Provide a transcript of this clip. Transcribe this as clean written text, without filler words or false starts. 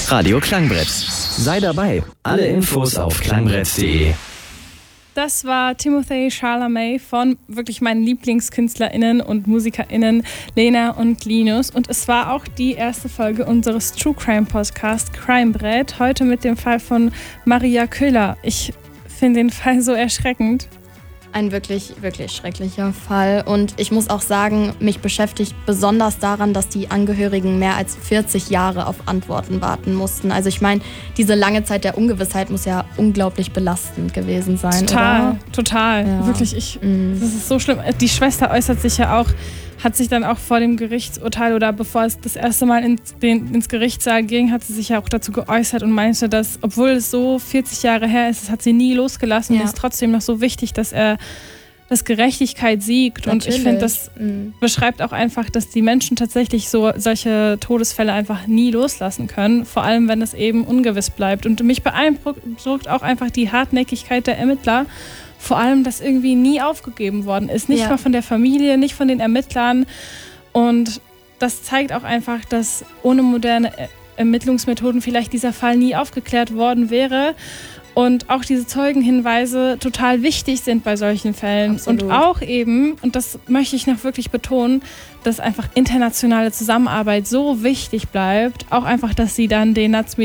Radio Klangbrett. Sei dabei. Alle Infos auf klangbrett.de. Das war Timothée Chalamet von wirklich meinen LieblingskünstlerInnen und MusikerInnen Lena und Linus. Und es war auch die erste Folge unseres True Crime Podcasts Crimebrett. Heute mit dem Fall von Maria Köhler. Ich finde den Fall so erschreckend. Ein wirklich, wirklich schrecklicher Fall. Und ich muss auch sagen, mich beschäftigt besonders daran, dass die Angehörigen mehr als 40 Jahre auf Antworten warten mussten. Also ich meine, diese lange Zeit der Ungewissheit muss ja unglaublich belastend gewesen sein, oder? Total. Ja. Wirklich, das ist so schlimm. Die Schwester äußert sich ja auch, hat sich dann auch vor dem Gerichtsurteil oder bevor es das erste Mal ins Gerichtssaal ging, hat sie sich ja auch dazu geäußert und meinte, dass, obwohl es so 40 Jahre her ist, das hat sie nie losgelassen und es ist trotzdem noch so wichtig, dass Gerechtigkeit siegt. Natürlich. Und ich finde, das beschreibt auch einfach, dass die Menschen tatsächlich solche Todesfälle einfach nie loslassen können, vor allem wenn es eben ungewiss bleibt. Und mich beeindruckt auch einfach die Hartnäckigkeit der Ermittler, vor allem, dass irgendwie nie aufgegeben worden ist. Nicht mal von der Familie, nicht von den Ermittlern. Und das zeigt auch einfach, dass ohne moderne Ermittlungsmethoden vielleicht dieser Fall nie aufgeklärt worden wäre. Und auch diese Zeugenhinweise total wichtig sind bei solchen Fällen. Absolut. Und auch eben, und das möchte ich noch wirklich betonen, dass einfach internationale Zusammenarbeit so wichtig bleibt. Auch einfach, dass sie dann den